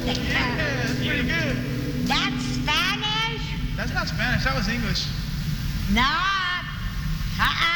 Yeah, that's pretty good. That's Spanish? That's not Spanish. That was English. Not.